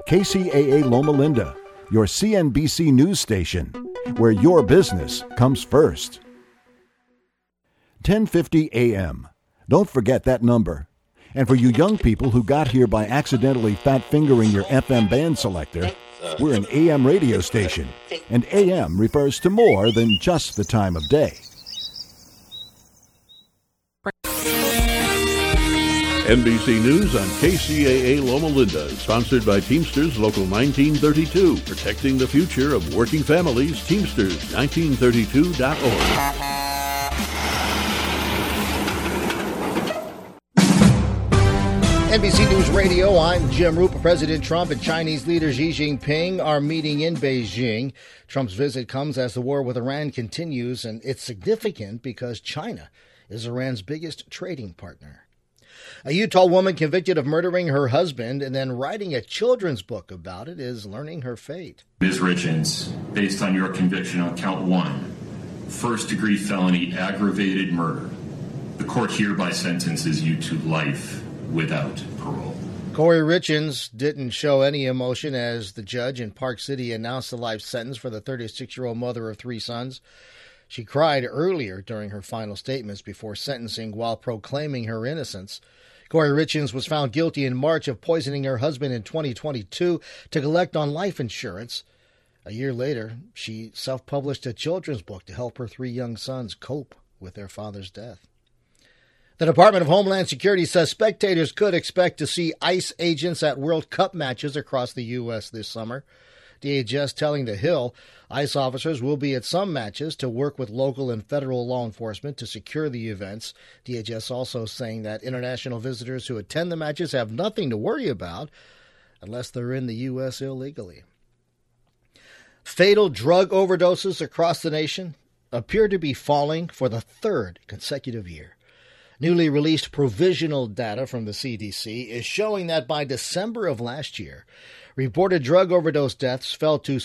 KCAA Loma Linda, your CNBC news station, where your business comes first. 1050 AM. Don't forget that number. And for you young people who got here by accidentally fat-fingering your FM band selector, we're an AM radio station, and AM refers to more than just the time of day. NBC News on KCAA Loma Linda, sponsored by Teamsters Local 1932, protecting the future of working families. Teamsters1932.org. NBC News Radio, I'm Jim Roop. President Trump and Chinese leader Xi Jinping are meeting in Beijing. Trump's visit comes as the war with Iran continues, and it's significant because China is Iran's biggest trading partner. A Utah woman convicted of murdering her husband and then writing a children's book about it is learning her fate. Ms. Richens, based on your conviction on count 1, first-degree felony aggravated murder, the court hereby sentences you to life without parole. Corey Richens didn't show any emotion as the judge in Park City announced the life sentence for the 36-year-old mother of 3 sons. She cried earlier during her final statements before sentencing while proclaiming her innocence. Corey Richens was found guilty in March of poisoning her husband in 2022 to collect on life insurance. A year later, she self-published a children's book to help her 3 young sons cope with their father's death. The Department of Homeland Security says spectators could expect to see ICE agents at World Cup matches across the U.S. this summer. DHS telling The Hill ICE officers will be at some matches to work with local and federal law enforcement to secure the events. DHS also saying that international visitors who attend the matches have nothing to worry about unless they're in the U.S. illegally. Fatal drug overdoses across the nation appear to be falling for the 3rd consecutive year. Newly released provisional data from the CDC is showing that by December of last year, reported drug overdose deaths fell to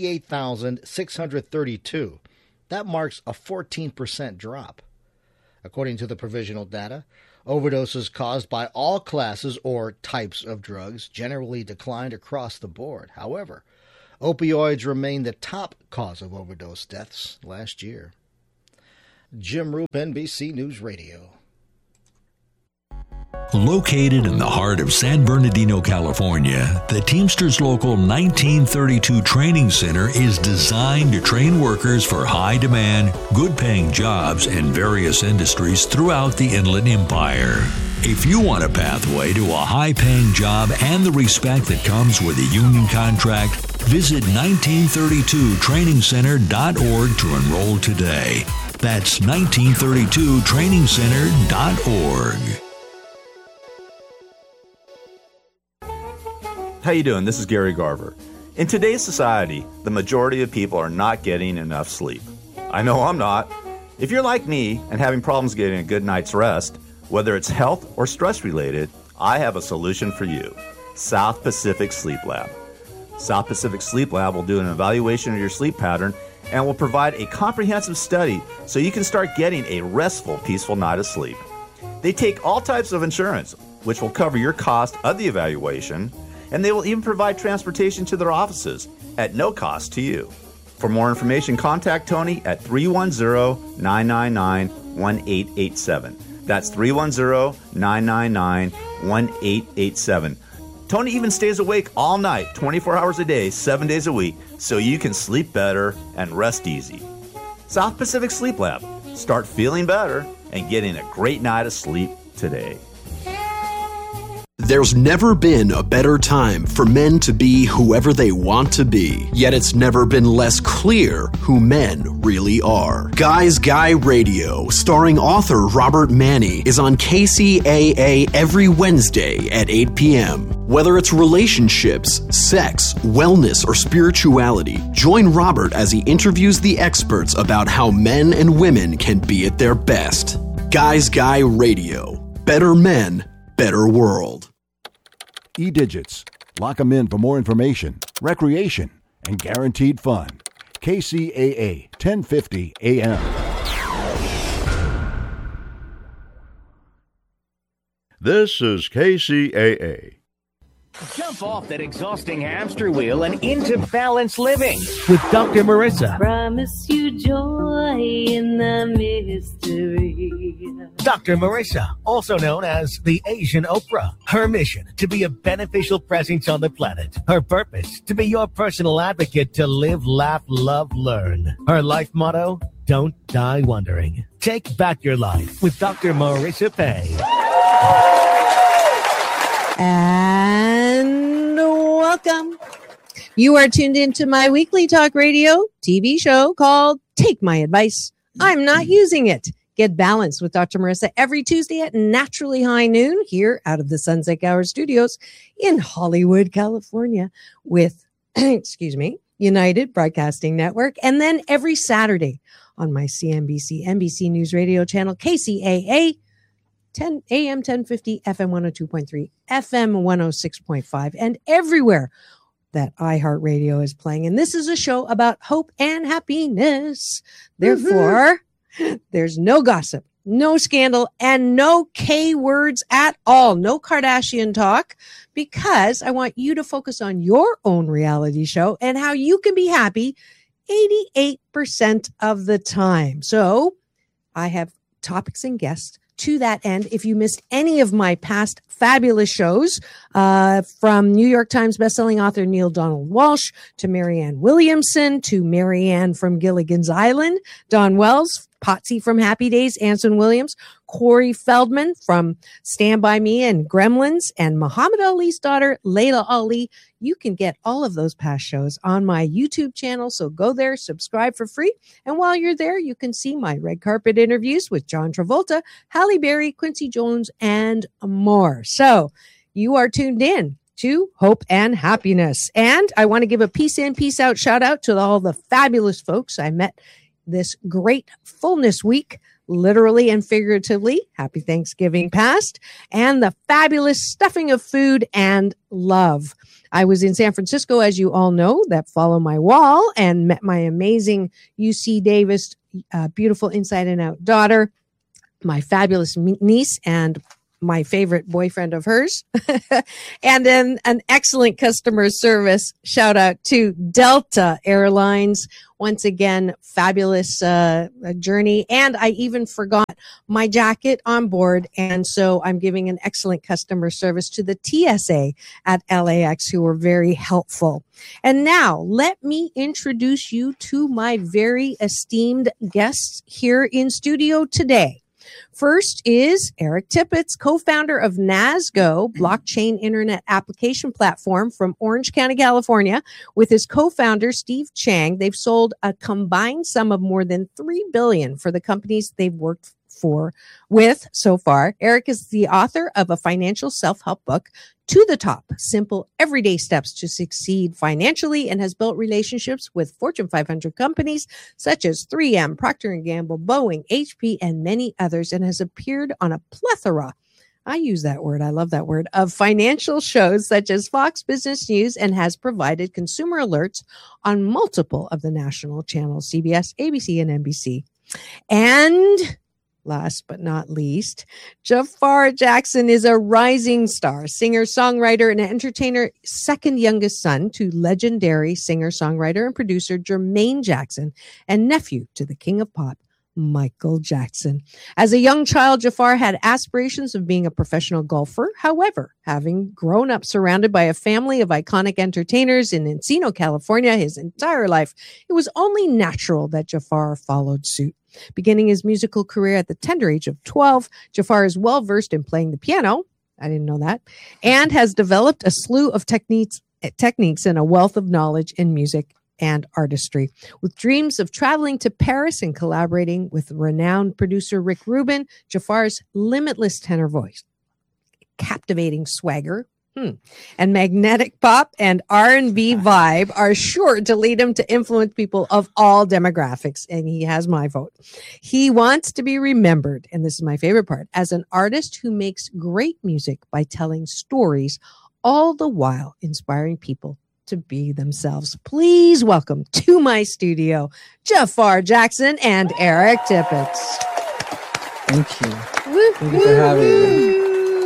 68,632. That marks a 14% drop. According to the provisional data, overdoses caused by all classes or types of drugs generally declined across the board. However, opioids remain the top cause of overdose deaths last year. Jim Roop, NBC News Radio. Located in the heart of San Bernardino, California, the Teamsters Local 1932 Training Center is designed to train workers for high-demand, good-paying jobs in various industries throughout the Inland Empire. If you want a pathway to a high-paying job and the respect that comes with a union contract, visit 1932trainingcenter.org to enroll today. That's 1932trainingcenter.org. How you doing? This is Gary Garver. In today's society, the majority of people are not getting enough sleep. I know I'm not. If you're like me and having problems getting a good night's rest, whether it's health or stress related, I have a solution for you. South Pacific Sleep Lab. South Pacific Sleep Lab will do an evaluation of your sleep pattern and will provide a comprehensive study so you can start getting a restful, peaceful night of sleep. They take all types of insurance, which will cover your cost of the evaluation, and they will even provide transportation to their offices at no cost to you. For more information, contact Tony at 310-999-1887. That's 310-999-1887. Tony even stays awake all night, 24 hours a day, 7 days a week, so you can sleep better and rest easy. South Pacific Sleep Lab. Start feeling better and getting a great night of sleep today. There's never been a better time for men to be whoever they want to be, yet it's never been less clear who men really are. Guys Guy Radio, starring author Robert Manni, is on KCAA every Wednesday at 8 p.m. Whether it's relationships, sex, wellness, or spirituality, join Robert as he interviews the experts about how men and women can be at their best. Guys Guy Radio. Better men, better world. E-Digits. Lock 'em in for more information, recreation, and guaranteed fun. KCAA 1050 AM. This is KCAA. Jump off that exhausting hamster wheel and into balanced living with Dr. Marissa. Promise you joy in the mystery. Dr. Marissa, also known as the Asian Oprah. Her mission, to be a beneficial presence on the planet. Her purpose, to be your personal advocate to live, laugh, love, learn. Her life motto, don't die wondering. Take back your life with Dr. Marissa Pay. And welcome. You are tuned into my weekly talk radio TV show called Take My Advice. I'm not using it. Get balanced with Dr. Marissa every Tuesday at naturally high noon here out of the Sunset Gower Studios in Hollywood, California with, United Broadcasting Network. And then every Saturday on my CNBC, NBC News Radio channel, KCAA, 10 AM 1050, FM 102.3, FM 106.5, and everywhere that iHeartRadio is playing. And this is a show about hope and happiness. Therefore, there's no gossip, no scandal, and no K words at all. No Kardashian talk, because I want you to focus on your own reality show and how you can be happy 88% of the time. So I have topics and guests to that end. If you missed any of my past fabulous shows, from New York Times bestselling author Neil Donald Walsh to Marianne Williamson to Marianne from Gilligan's Island, Don Wells, Potsy from Happy Days, Anson Williams, Corey Feldman from Stand By Me and Gremlins, and Muhammad Ali's daughter, Layla Ali. You can get all of those past shows on my YouTube channel, so go there, subscribe for free. And while you're there, you can see my red carpet interviews with John Travolta, Halle Berry, Quincy Jones, and more. So you are tuned in to Hope and Happiness. And I want to give a peace in, peace out shout out to all the fabulous folks I met this great fullness week, literally and figuratively. Happy Thanksgiving past, and the fabulous stuffing of food and love. I was in San Francisco, as you all know, that follow my wall, and met my amazing UC Davis, beautiful inside and out daughter, my fabulous niece, and my favorite boyfriend of hers, and then an excellent customer service shout out to Delta Airlines. Once again, fabulous journey. And I even forgot my jacket on board. And so I'm giving an excellent customer service to the TSA at LAX, who were very helpful. And now let me introduce you to my very esteemed guests here in studio today. First is Eric Tippett, co-founder of NASGO, blockchain internet application platform from Orange County, California. With his co-founder, Steve Chang, they've sold a combined sum of more than $3 billion for the companies they've worked with so far. Eric is the author of a financial self-help book, To the Top, Simple Everyday Steps to Succeed Financially, and has built relationships with Fortune 500 companies such as 3M, Procter & Gamble, Boeing, HP, and many others, and has appeared on a plethora, I use that word, I love that word, of financial shows such as Fox Business News, and has provided consumer alerts on multiple of the national channels, CBS, ABC, and NBC. And last but not least, Jafar Jackson is a rising star, singer, songwriter, and entertainer, second youngest son to legendary singer, songwriter, and producer Jermaine Jackson, and nephew to the king of pop, Michael Jackson. As a young child, Jafar had aspirations of being a professional golfer. However, having grown up surrounded by a family of iconic entertainers in Encino, California, his entire life, it was only natural that Jafar followed suit. Beginning his musical career at the tender age of 12, Jafar is well versed in playing the piano. I didn't know that. And has developed a slew of techniques and a wealth of knowledge in music and artistry. With dreams of traveling to Paris and collaborating with renowned producer Rick Rubin, Jafar's limitless tenor voice, captivating swagger, and magnetic pop and R&B vibe are sure to lead him to influence people of all demographics, and he has my vote. He wants to be remembered, and this is my favorite part, as an artist who makes great music by telling stories, all the while inspiring people to be themselves. Please welcome to my studio, Jafar Jackson and Eric Tippett. Thank you. Thank you for having me.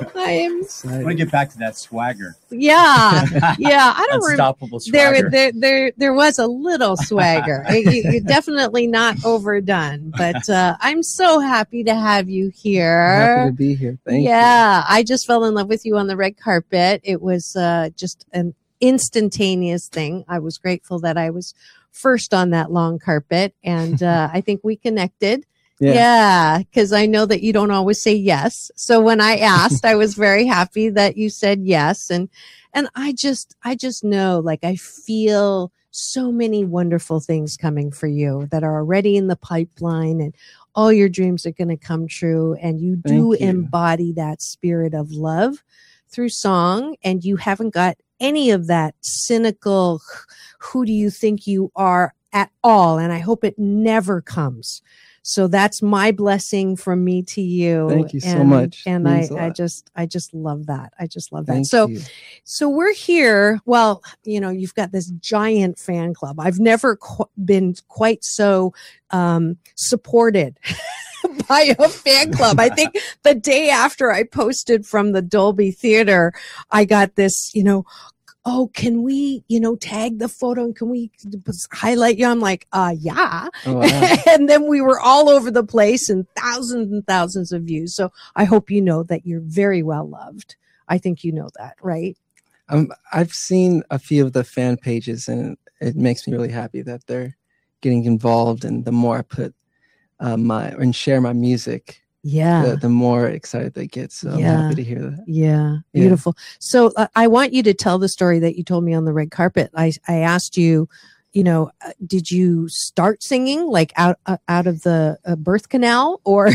I am. I want to get back to that swagger. Yeah. I don't Unstoppable swagger. There was a little swagger. You're definitely not overdone, but I'm so happy to have you here. Happy to be here. Thank you. Yeah, I just fell in love with you on the red carpet. It was just an instantaneous thing. I was grateful that I was first on that long carpet, and I think we connected. Yeah, because I know that you don't always say yes. So when I asked, I was very happy that you said yes, and I just know, like, I feel so many wonderful things coming for you that are already in the pipeline, and all your dreams are going to come true. And you do embody that spirit of love through song, and you haven't got any of that cynical, who do you think you are at all. And I hope it never comes. So that's my blessing from me to you. Thank you so much. And I just love that. I just love that. Thank you. So we're here. Well, you've got this giant fan club. I've never been quite so supported by a fan club. I think the day after I posted from the Dolby Theater, I got this, oh, can we, tag the photo and can we highlight you? I'm like, yeah. Oh, wow. And then we were all over the place and thousands of views. So I hope you know that you're very well loved. I think you know that, right? I've seen a few of the fan pages, and it makes me really happy that they're getting involved. And the more I put and share my music, the more excited they get. So I'm happy to hear that. Yeah, beautiful. So I want you to tell the story that you told me on the red carpet. I asked you, did you start singing like out of the birth canal, or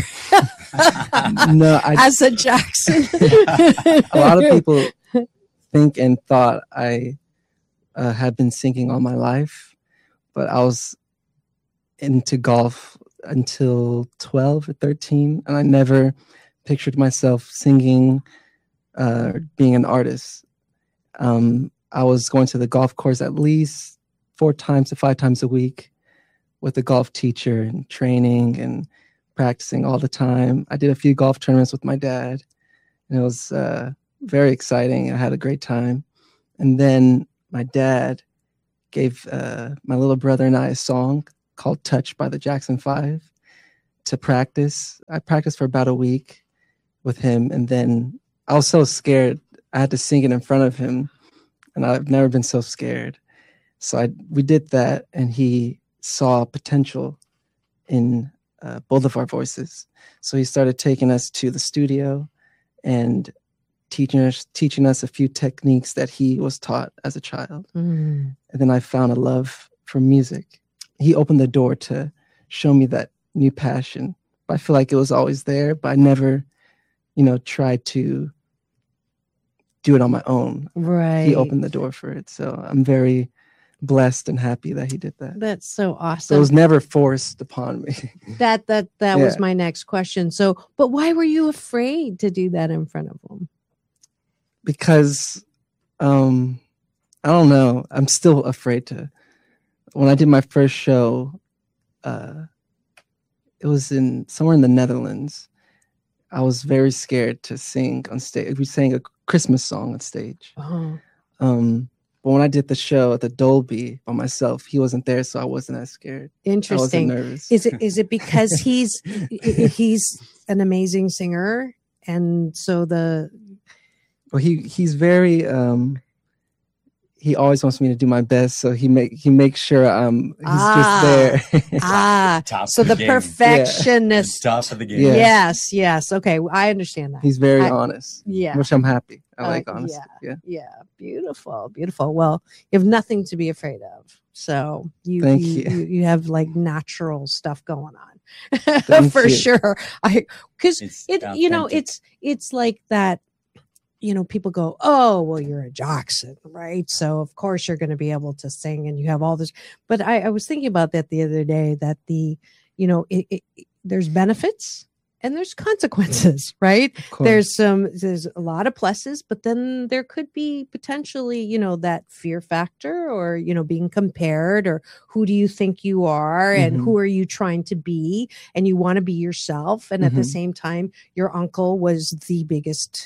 no? As a Jackson? A lot of people think and thought I had been singing all my life, but I was into golf until 12 or 13, and I never pictured myself singing, being an artist. I was going to the golf course at least 4 to 5 times a week with a golf teacher, and training and practicing all the time. I did a few golf tournaments with my dad, and it was very exciting. I had a great time. And then my dad gave my little brother and I a song called Touch by the Jackson 5 to practice. I practiced for about a week with him, and then I was so scared. I had to sing it in front of him, and I've never been so scared. So we did that, and he saw potential in both of our voices. So he started taking us to the studio and teaching us a few techniques that he was taught as a child. And then I found a love for music. He opened the door to show me that new passion. But I feel like it was always there, but I never, tried to do it on my own. Right. He opened the door for it. So I'm very blessed and happy that he did that. That's so awesome. So it was never forced upon me. That was my next question. So, but why were you afraid to do that in front of him? Because, I don't know. I'm still afraid to. When I did my first show, it was somewhere in the Netherlands. I was very scared to sing on stage. We sang a Christmas song on stage. Oh. But when I did the show at the Dolby by myself, he wasn't there, so I wasn't as scared. Interesting. I wasn't nervous. Is it because he's an amazing singer, and so well, he's very he always wants me to do my best, so he makes sure he's just there. So the perfectionist. Top of the game. Yeah. Yes. Okay, I understand that. He's very honest. Yeah. Which I'm happy. I like honesty. Yeah. Beautiful. Well, you have nothing to be afraid of. So Thank you. You have like natural stuff going on. For sure. Because it's like that. People go, oh, well, you're a Jackson, right? So of course you're going to be able to sing, and you have all this. But I was thinking about that the other day, that there's benefits and there's consequences, right? There's a lot of pluses, but then there could be potentially, that fear factor, or, being compared, or who do you think you are, and who are you trying to be? And you want to be yourself. And at the same time, your uncle was the biggest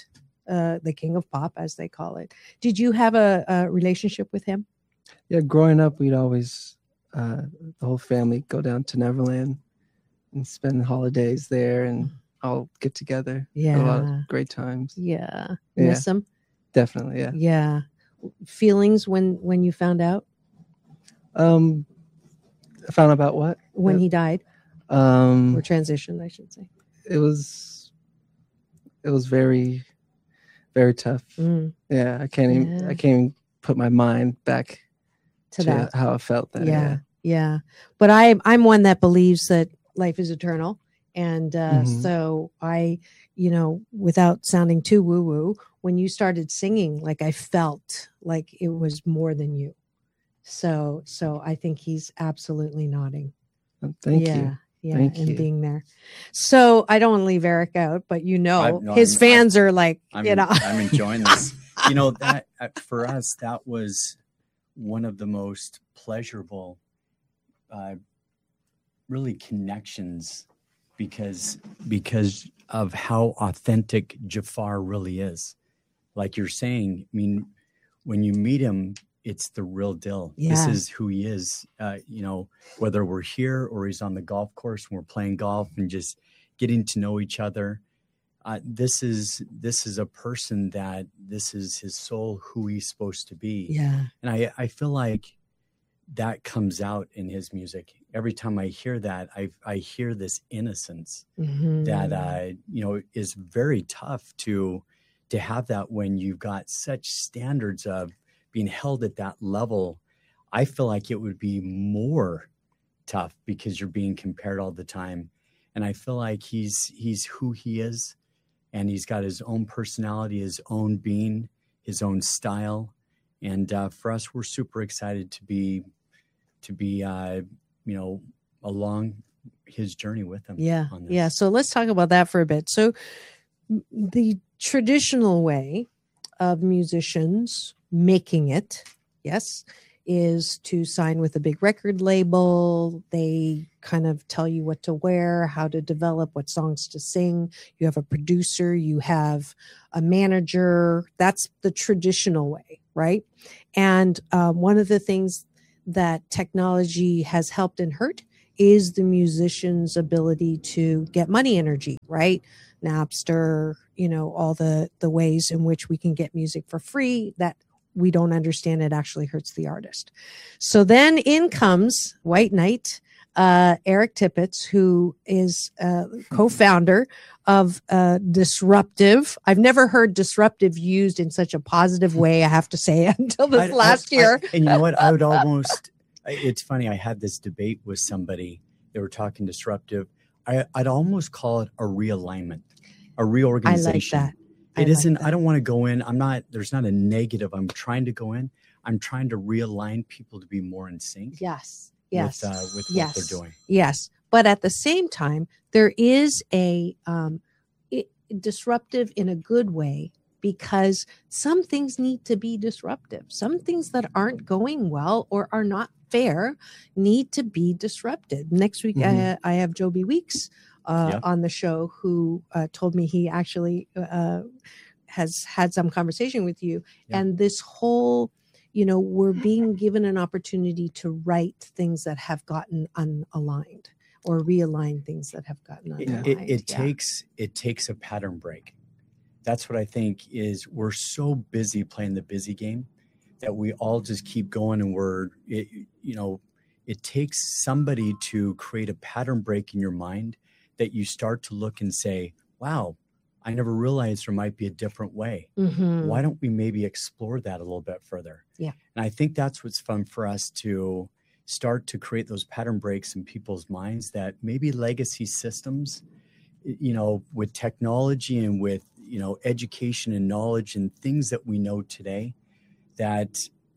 the king of pop, as they call it. Did you have a relationship with him? Yeah, growing up, we'd always, the whole family go down to Neverland and spend holidays there and all get together. Yeah. A lot of great times. Yeah. Yeah. Miss him? Definitely, yeah. Yeah. Feelings when you found out? I found out about what? When he died? Or transitioned, I should say. It was very, very tough. Yeah, I can't even put my mind back to that. how I felt then. Yeah. Yeah. But I'm one that believes that life is eternal. And so I, without sounding too woo-woo, when you started singing, like I felt like it was more than you. So I think he's absolutely nodding. Thank you. Yeah, Thank and you. being there. So I don't want to leave Eric out, but his fans are like, I'm enjoying this. That for us, that was one of the most pleasurable, really connections because of how authentic Jafar really is. Like you're saying, I mean, when you meet him, it's the real deal. Yeah. This is who he is. Whether we're here or he's on the golf course and we're playing golf and just getting to know each other. This is a person that this is his soul, who he's supposed to be. Yeah. And I feel like that comes out in his music. Every time I hear that, I hear this innocence that, is very tough to have that when you've got such standards of being held at that level. I feel like it would be more tough because you're being compared all the time. And I feel like he's who he is, and he's got his own personality, his own being, his own style. And for us, we're super excited to be along his journey with him. Yeah. On this. Yeah. So let's talk about that for a bit. So the traditional way of musicians making it, yes, is to sign with a big record label. They kind of tell you what to wear, how to develop, what songs to sing. You have a producer, you have a manager. That's the traditional way, right? And one of the things that technology has helped and hurt is the musician's ability to get money energy, right? Napster, all the ways in which we can get music for free that we don't understand. It actually hurts the artist. So then in comes White Knight, Eric Tippett, who is co-founder of Disruptive. I've never heard disruptive used in such a positive way, I have to say, until this last year. And you know what? I would almost, it's funny. I had this debate with somebody. They were talking disruptive. I'd almost call it a realignment, a reorganization. I like that. It isn't, I don't want to go in. There's not a negative. I'm trying to go in. I'm trying to realign people to be more in sync. Yes. With what they're doing. Yes. But at the same time, there is a disruptive in a good way, because some things need to be disruptive. Some things that aren't going well or are not fair need to be disrupted. Next week, I have Joby Weeks on the show, who told me he actually has had some conversation with you. Yeah. And this whole, we're being given an opportunity to right things that have gotten unaligned, or realign things that have gotten unaligned. It takes a pattern break. That's what I think is, we're so busy playing the busy game that we all just keep going, and it takes somebody to create a pattern break in your mind that you start to look and say, wow, I never realized there might be a different way. Mm-hmm. Why don't we maybe explore that a little bit further? Yeah. And I think that's what's fun for us, to start to create those pattern breaks in people's minds, that maybe legacy systems, with technology and with, education and knowledge and things that we know today, that,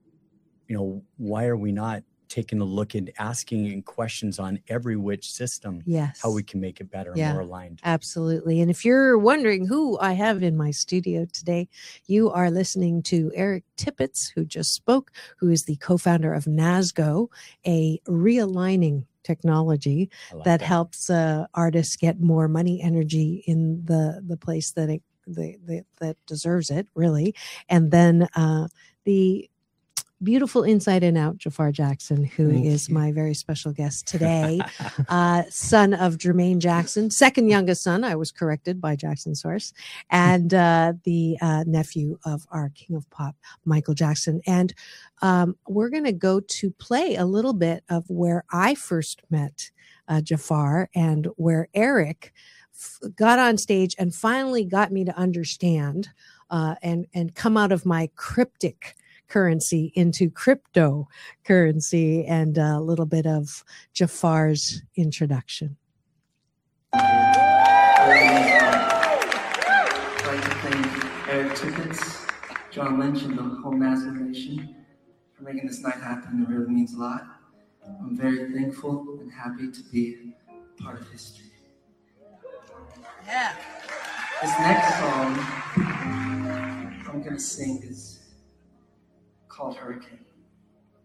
why are we not taking a look and asking questions on every which system, how we can make it better and more aligned. Absolutely. And if you're wondering who I have in my studio today, you are listening to Eric Tippett, who just spoke, who is the co-founder of NASGO, a realigning technology that helps artists get more money energy in the place that that deserves it, really. And then the beautiful Inside and Out, Jafar Jackson, who is my very special guest today, son of Jermaine Jackson, second youngest son. I was corrected by Jackson Source, and the nephew of our King of Pop, Michael Jackson. And we're going to go to play a little bit of where I first met Jafar and where Eric got on stage and finally got me to understand and come out of my cryptic currency into cryptocurrency, and a little bit of Jafar's introduction. I'd like to thank Eric Tippett, John Lynch, and the whole Massive Nation for making this night happen. It really means a lot. I'm very thankful and happy to be part of history. Yeah. This next song I'm going to sing is called Hurricane.